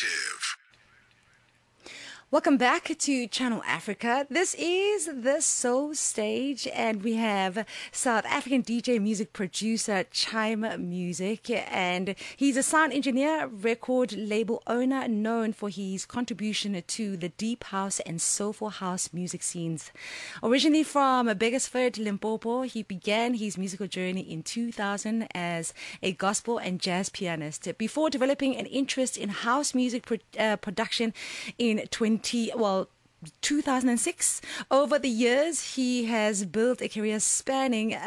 Active. Welcome back to Channel Africa. This is the Soul Stage, and we have South African DJ music producer Chima Music, and he's a sound engineer, record label owner, known for his contribution to the deep house and soulful house music scenes. Originally from Begersford, Limpopo, he began his musical journey in 2000 as a gospel and jazz pianist before developing an interest in house music production in 2006. Over the years, he has built a career spanning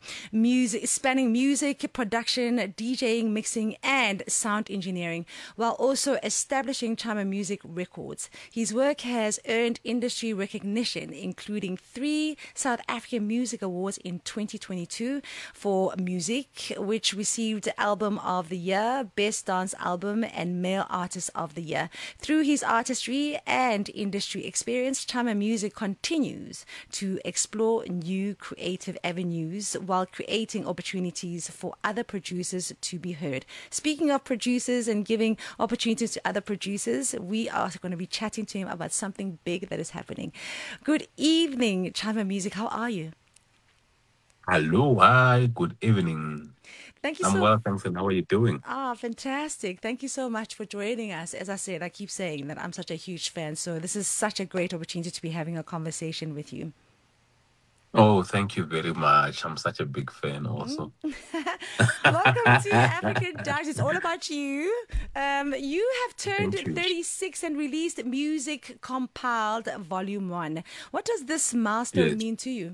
music production, DJing, mixing, and sound engineering, while also establishing Chima Music Records. His work has earned industry recognition, including 3 South African Music Awards in 2022 for music, which received Album of the Year, Best Dance Album, and Male Artist of the Year. Through his artistry and industry experience, Chima Music continues to explore new creative avenues while creating opportunities for other producers to be heard. Speaking of producers and giving opportunities to other producers, we are going to be chatting to him about something big that is happening. Good evening, Chima Music. How are you? Hello, hi, good evening. Thank you I'm so well, thanks, and how are you doing? fantastic. Thank you so much for joining us. As I said, I keep saying that I'm such a huge fan, so this is such a great opportunity to be having a conversation with you. Oh, thank you very much. I'm such a big fan also. Welcome to African Dives. It's all about you. You have turned Thank you. 36 and released Music Compiled Volume 1. What does this milestone Yes. mean to you?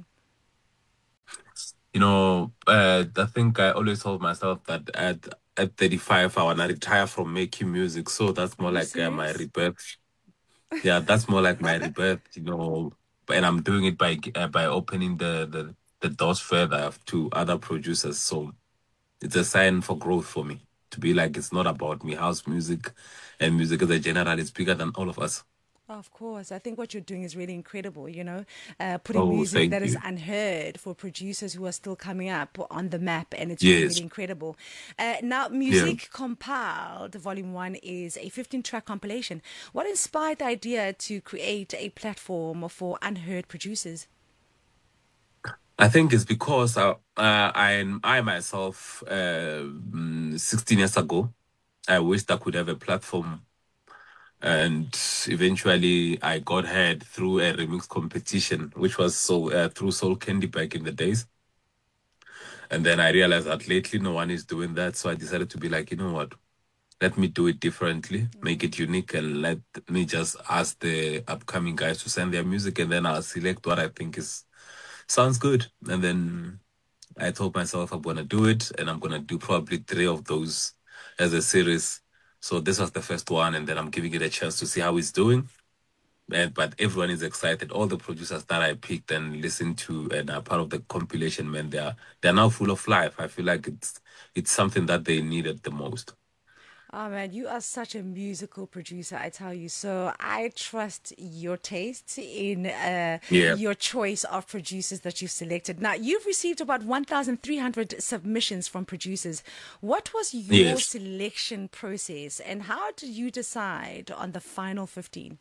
I think I always told myself that at 35, I want to retire from making music. So that's more Are you like my serious? rebirth. Yeah, that's more like my rebirth, and I'm doing it by opening the doors further to other producers. So it's a sign for growth for me to be like, it's not about me. House music and music as a general is bigger than all of us. Of course. I think what you're doing is really incredible, putting Oh, music thank that is you. unheard for producers who are still coming up on the map, and it's really, really Yes. incredible. Now, Yeah. Music Compiled Volume 1 is a 15-track compilation. What inspired the idea to create a platform for unheard producers? I think it's because I myself, 16 years ago, I wished I could have a platform. And eventually I got heard through a remix competition, which was through Soul Candy back in the days. And then I realized that lately no one is doing that. So I decided to be like, you know what? Let me do it differently, make it unique, and let me just ask the upcoming guys to send their music, and then I'll select what I think is sounds good. And then I told myself I'm gonna do it, and I'm gonna do probably 3 of those as a series. So this was the first one, and then I'm giving it a chance to see how it's doing. But everyone is excited. All the producers that I picked and listened to and are part of the compilation, man, they're now full of life. I feel like it's something that they needed the most. Oh man, you are such a musical producer, I tell you. So I trust your taste in Yeah. your choice of producers that you've selected. Now, you've received about 1,300 submissions from producers. What was your Yes. selection process, and how did you decide on the final 15?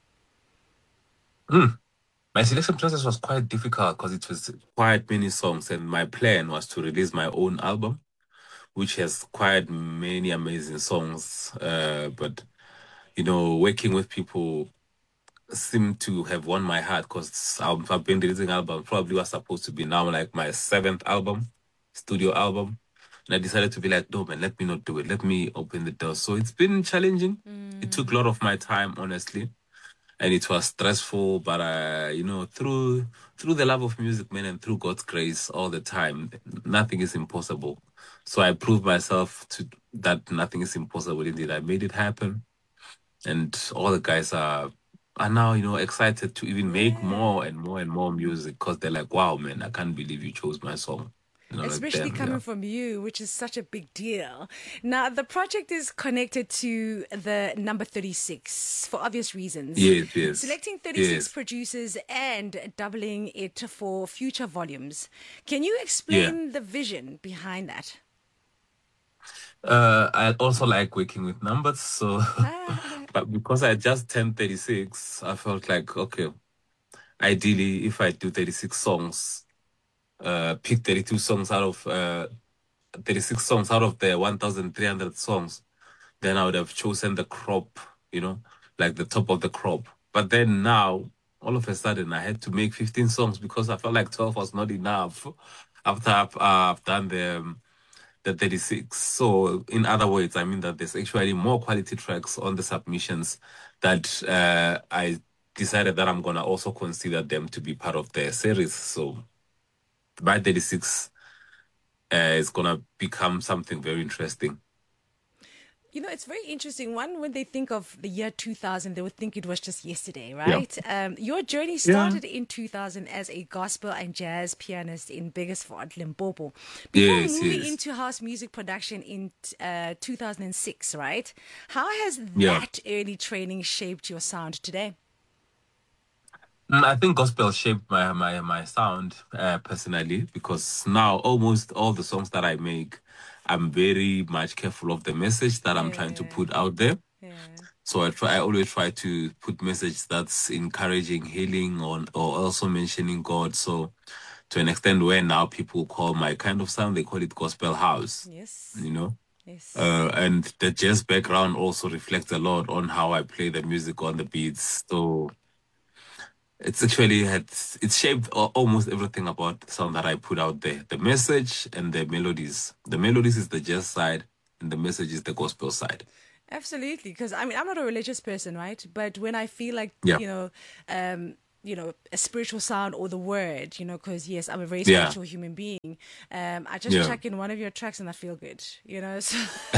My selection process was quite difficult because it was quite many songs, and my plan was to release my own album, which has quite many amazing songs. But working with people seemed to have won my heart because I've been releasing album. Probably was supposed to be now like my 7th album, studio album. And I decided to be like, no, man, let me not do it. Let me open the door. So it's been challenging. It took a lot of my time, honestly, and it was stressful. But through the love of music, man, and through God's grace, all the time, nothing is impossible. So I proved myself to that nothing is impossible. Indeed, I made it happen, and all the guys are now excited to even make Yeah. more and more and more music because they're like, wow, man, I can't believe you chose my song. Like Especially them, coming yeah. from you, which is such a big deal. Now, the project is connected to the number 36 for obvious reasons. Yes, yes, Selecting 36 yes, producers and doubling it for future volumes. Can you yeah. explain the vision behind that? I also like working with numbers, so But because I just turned 36, I felt like, okay, ideally, if I do 36 songs, pick 32 songs out of 36 songs out of the 1,300 songs, then I would have chosen the crop, like the top of the crop. But then now, all of a sudden, I had to make 15 songs because I felt like 12 was not enough after I've done the 36. So, in other words, I mean that there's actually more quality tracks on the submissions that I decided that I'm going to also consider them to be part of the series. So, by 36 is going to become something very interesting. It's very interesting. One, when they think of the year 2000, they would think it was just yesterday, right? Yeah. Your journey started in 2000 as a gospel and jazz pianist in Biggersfort, Limpopo. Before moving into house music production in 2006, right? How has that early training shaped your sound today? I think gospel shaped my sound personally, because now almost all the songs that I make, I'm very much careful of the message that I'm trying to put out there. So I always try to put message that's encouraging, healing, or also mentioning God. So to an extent where now people call my kind of sound, they call it gospel house. Yes. Yes. And the jazz background also reflects a lot on how I play the music on the beats. So it's actually it's shaped almost everything about the sound that I put out there. The message and the melodies. The melodies is the jazz side, and the message is the gospel side. Absolutely, because I'm not a religious person, right? But when I feel like a spiritual sound or the word, because yes, I'm a very spiritual human being. I just check in one of your tracks and I feel good, so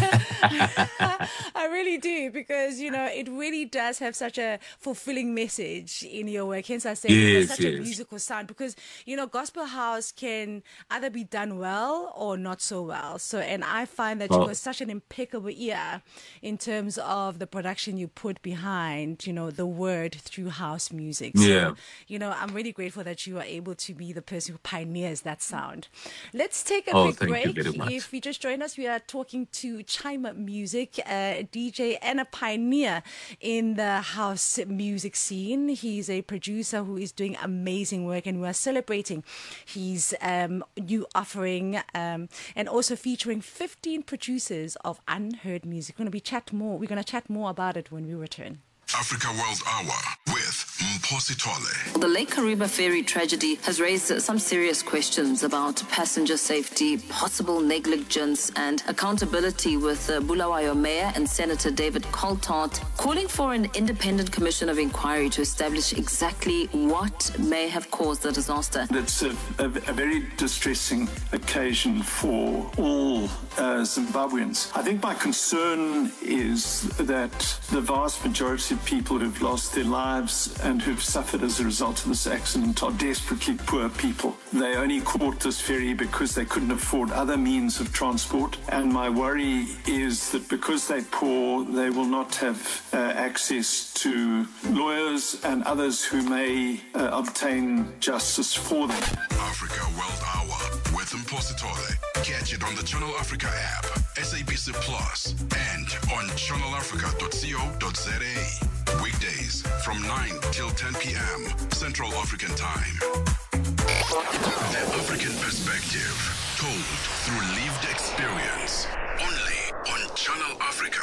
I really do, because, it really does have such a fulfilling message in your work. Hence I say it's such a musical sound, because, gospel house can either be done well or not so well. So, and I find that you have such an impeccable ear in terms of the production you put behind, the word through house music. So, I'm really grateful that you are able to be the person who pioneers that sound. Let's take a quick break. If you just joined us, we are talking to Chima Music, a DJ and a pioneer in the house music scene. He's a producer who is doing amazing work, and we are celebrating his new offering, and also featuring 15 producers of unheard music. We're going to chat more about it when we return. Africa World Hour with Mphosi Tole. The Lake Kariba ferry tragedy has raised some serious questions about passenger safety, possible negligence and accountability, with Bulawayo Mayor and Senator David Coltart calling for an independent commission of inquiry to establish exactly what may have caused the disaster. It's a very distressing occasion for all Zimbabweans. I think my concern is that the vast majority of people who've lost their lives and who've suffered as a result of this accident are desperately poor people. They only caught this ferry because they couldn't afford other means of transport. And my worry is that because they're poor, they will not have access to lawyers and others who may obtain justice for them. Africa World Hour with Mphosi Tole. Catch it on the Channel Africa app, SABC Plus, and on channelafrica.co.za. Weekdays from 9 till 10 p.m. Central African Time. The African perspective, told through lived experience. Only on Channel Africa.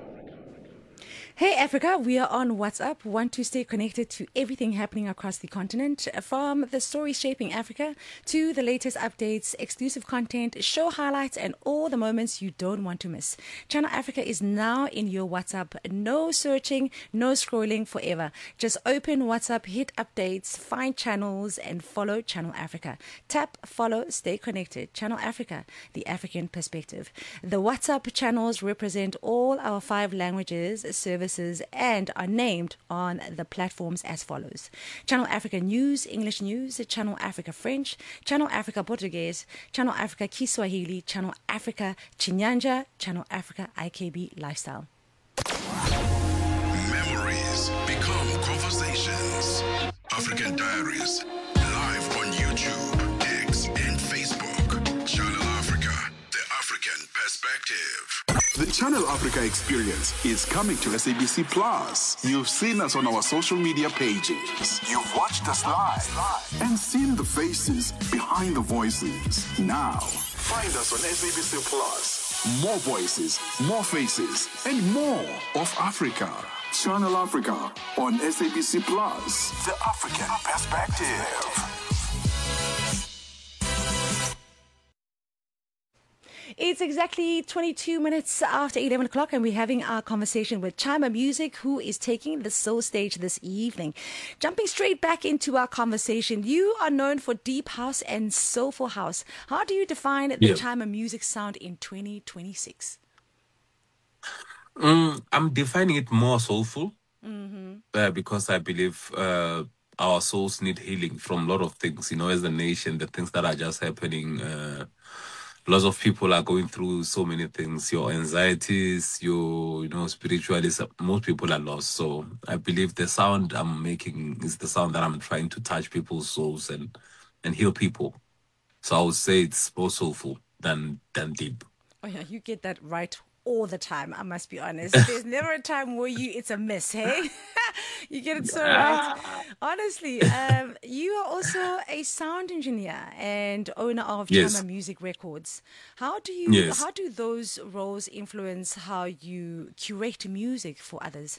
Hey Africa, we are on WhatsApp. Want to stay connected to everything happening across the continent, from the stories shaping Africa to the latest updates, exclusive content, show highlights, and all the moments you don't want to miss. Channel Africa is now in your WhatsApp. No searching, no scrolling forever. Just open WhatsApp, hit updates, find channels, and follow Channel Africa. Tap, follow, stay connected. Channel Africa, the African perspective. The WhatsApp channels represent all our 5 languages, services, and are named on the platforms as follows: Channel Africa News, English News; Channel Africa French; Channel Africa Portuguese; Channel Africa Kiswahili; Channel Africa Chinyanja; Channel Africa IKB Lifestyle. Memories become conversations. African Diaries, live on YouTube, X, and Facebook. Channel Africa, the African perspective. perspective. The Channel Africa experience is coming to SABC Plus. You've seen us on our social media pages. You've watched us live and seen the faces behind the voices. Now, find us on SABC Plus. More voices, more faces, and more of Africa. Channel Africa on SABC Plus. The African perspective. It's exactly 22 minutes after 11 o'clock, and we're having our conversation with Chima Music, who is taking the soul stage this evening. Jumping straight back into our conversation, you are known for deep house and soulful house. How do you define the Chima Music sound in 2026? I'm defining it more soulful because I believe our souls need healing from a lot of things, as a nation, the things that are just happening. Lots of people are going through so many things, your anxieties, your, spiritualism. Most people are lost. So I believe the sound I'm making is the sound that I'm trying to touch people's souls and heal people. So I would say it's more soulful than deep. Oh yeah, you get that right all the time, I must be honest. There's never a time where it's a miss, hey? You get it so right. Honestly, you are also a sound engineer and owner of Chima Music Records. How do those roles influence how you curate music for others?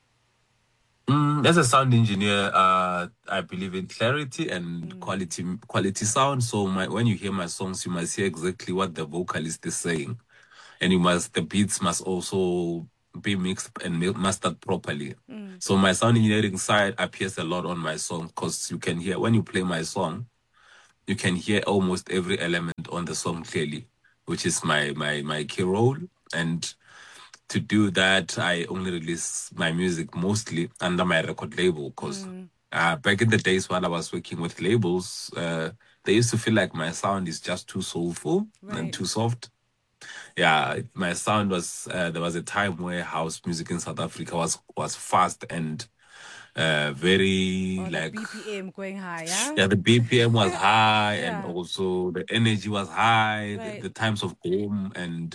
As a sound engineer, I believe in clarity and quality sound. So when you hear my songs, you must hear exactly what the vocalist is saying. And the beats must also be mixed and mastered properly. So my sound engineering side appears a lot on my song because you can hear, when you play my song, you can hear almost every element on the song clearly, which is my key role. And to do that, I only release my music mostly under my record label because back in the days when I was working with labels, they used to feel like my sound is just too soulful and too soft. Yeah, my sound was, there was a time where house music in South Africa was fast and very the BPM going high, Yeah, the BPM was high and also the energy was high, the times of home and,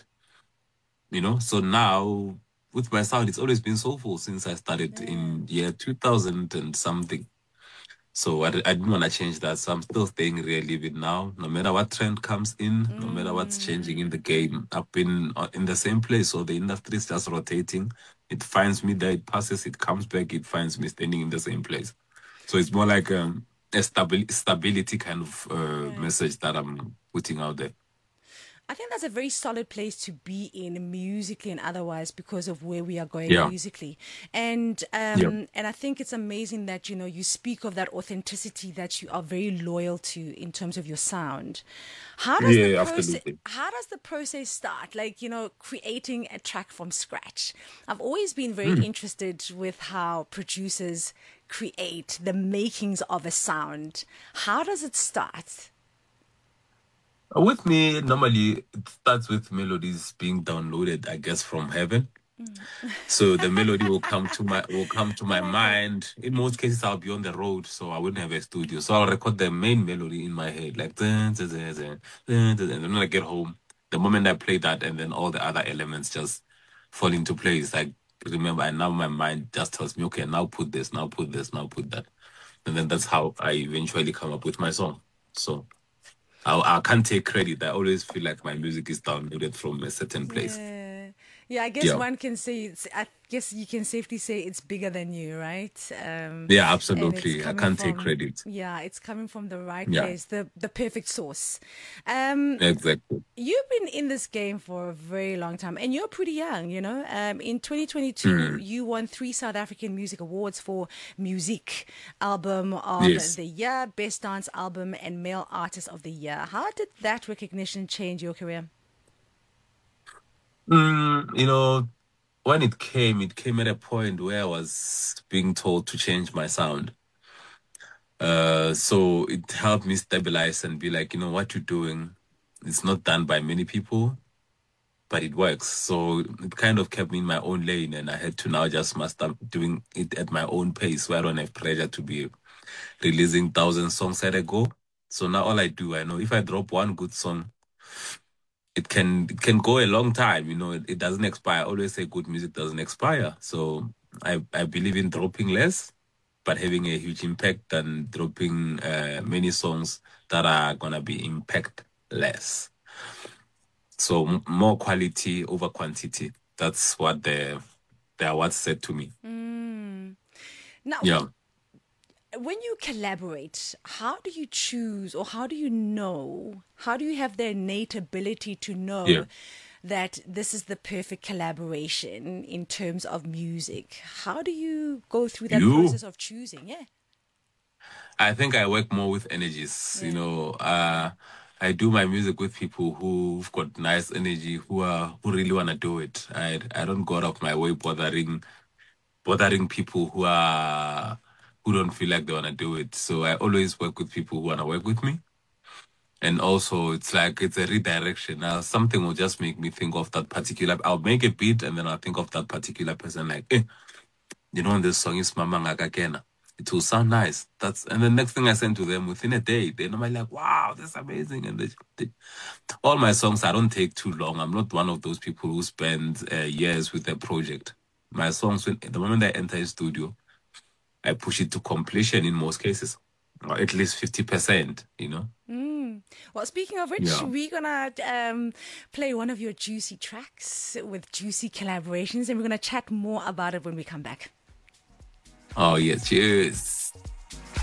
so now with my sound, it's always been soulful since I started in year 2000 and something. So I didn't want to change that. So I'm still staying real living now. No matter what trend comes in, no matter what's changing in the game, I've been in the same place. So the industry is just rotating. It finds me there, it passes, it comes back, it finds me standing in the same place. So it's more like a stability kind of message that I'm putting out there. I think that's a very solid place to be in musically and otherwise because of where we are going musically. And I think it's amazing that, you speak of that authenticity that you are very loyal to in terms of your sound. How does the process start? Like, creating a track from scratch. I've always been very interested with how producers create the makings of a sound. How does it start? With me, normally it starts with melodies being downloaded, I guess, from heaven. So the melody will come to my mind. In most cases, I'll be on the road, so I wouldn't have a studio. So I'll record the main melody in my head, like and then when I get home, the moment I play that, and then all the other elements just fall into place. Like remember, and now my mind just tells me, okay, now put this, now put this, now put that, and then that's how I eventually come up with my song. So I can't take credit. I always feel like my music is downloaded from a certain place. Yeah, I guess one can say I guess you can safely say it's bigger than you, right? Yeah, absolutely. I can't take credit. Yeah, it's coming from the right place, the perfect source. Exactly. You've been in this game for a very long time, and you're pretty young, In 2022, you won 3 South African Music Awards for Music Album of the Year, Best Dance Album, and Male Artist of the Year. How did that recognition change your career? When it came at a point where I was being told to change my sound. So it helped me stabilize and be like, what you're doing, it's not done by many people, but it works. So it kind of kept me in my own lane, and I had to now just master doing it at my own pace, where I don't have pressure to be releasing 1,000 songs at a go. So now all I do, I know if I drop one good song, it can go a long time. It doesn't expire. I always say good music doesn't expire. So I believe in dropping less, but having a huge impact than dropping many songs that are gonna be impactless. So more quality over quantity. That's what the awards said to me. Now, Yeah. when you collaborate, how do you choose, or how do you know, how do you have the innate ability to know Yeah. that this is the perfect collaboration in terms of music? How do you go through that process of choosing? Yeah. I think I work more with energies. I do my music with people who've got nice energy, who really want to do it. I don't go out of my way bothering people who don't feel like they want to do it. So I always work with people who want to work with me. And also, it's like it's a redirection. Something will just make me think of that particular. I'll make a beat and then I'll think of that particular person. Like, this song is Mama Ngakakena. It will sound nice. And the next thing I send to them within a day, they're normally like, "Wow, that's amazing!" And all my songs, I don't take too long. I'm not one of those people who spend years with a project. My songs, the moment I enter a studio, I push it to completion in most cases, or at least 50%. Well, speaking of which, Yeah. we're going to play one of your juicy tracks with juicy collaborations, and we're going to chat more about it when we come back. Oh, yes, cheers.